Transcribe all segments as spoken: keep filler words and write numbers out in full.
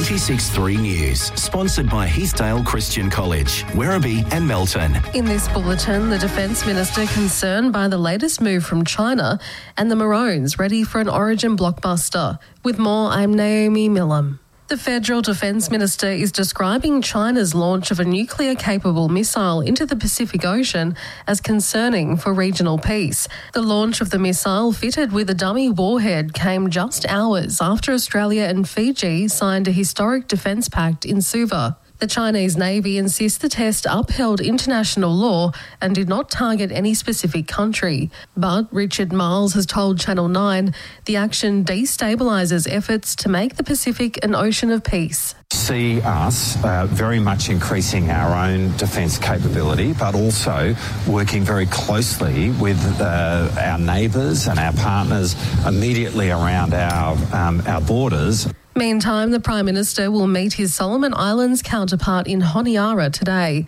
ninety-six point three News, sponsored by Heathdale Christian College, Werribee and Melton. In this bulletin, the Defence Minister concerned by the latest move from China and the Maroons ready for an Origin blockbuster. With more, I'm Naomi Millam. The Federal Defence Minister is describing China's launch of a nuclear-capable missile into the Pacific Ocean as concerning for regional peace. The launch of the missile fitted with a dummy warhead came just hours after Australia and Fiji signed a historic defence pact in Suva. The Chinese Navy insists the test upheld international law and did not target any specific country. But Richard Miles has told Channel nine the action destabilises efforts to make the Pacific an ocean of peace. See us uh, very much increasing our own defence capability, but also working very closely with uh, our neighbours and our partners immediately around our um, our borders. Meantime, the Prime Minister will meet his Solomon Islands counterpart in Honiara today.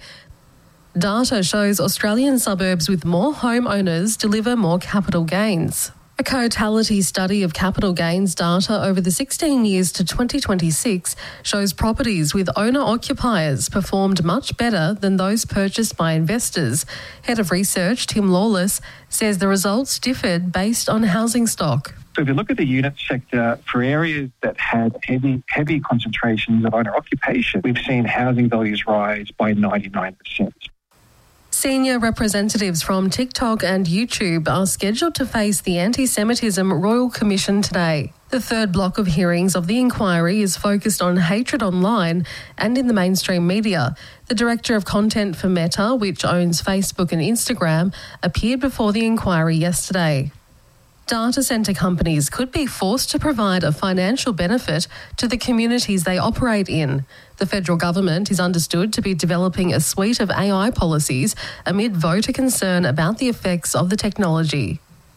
Data shows Australian suburbs with more homeowners deliver more capital gains. A Cotality study of capital gains data over the sixteen years to twenty twenty-six shows properties with owner-occupiers performed much better than those purchased by investors. Head of Research Tim Lawless says the results differed based on housing stock. So if you look at the unit sector, for areas that had heavy heavy concentrations of owner occupation, we've seen housing values rise by ninety-nine percent. Senior representatives from TikTok and YouTube are scheduled to face the Anti-Semitism Royal Commission today. The third block of hearings of the inquiry is focused on hatred online and in the mainstream media. The Director of Content for Meta, which owns Facebook and Instagram, appeared before the inquiry yesterday. Data centre companies could be forced to provide a financial benefit to the communities they operate in. The federal government is understood to be developing a suite of A I policies amid voter concern about the effects of the technology.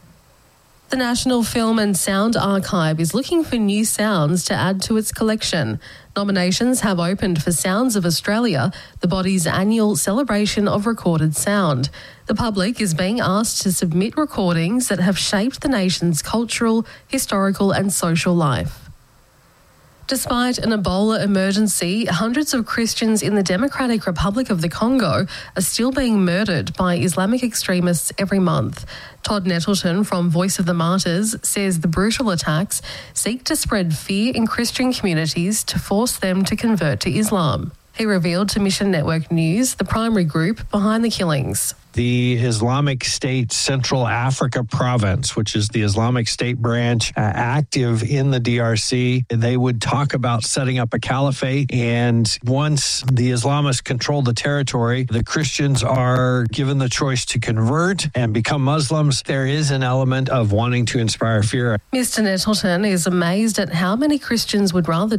The National Film and Sound Archive is looking for new sounds to add to its collection. Nominations have opened for Sounds of Australia, the body's annual celebration of recorded sound. The public is being asked to submit recordings that have shaped the nation's cultural, historical and social life. Despite an Ebola emergency, hundreds of Christians in the Democratic Republic of the Congo are still being murdered by Islamic extremists every month. Todd Nettleton from Voice of the Martyrs says the brutal attacks seek to spread fear in Christian communities to force them to convert to Islam. He revealed to Mission Network News the primary group behind the killings. The Islamic State Central Africa Province, which is the Islamic State branch uh, active in the D R C, they would talk about setting up a caliphate. And once the Islamists control the territory, the Christians are given the choice to convert and become Muslims. There is an element of wanting to inspire fear. Mister Nettleton is amazed at how many Christians would rather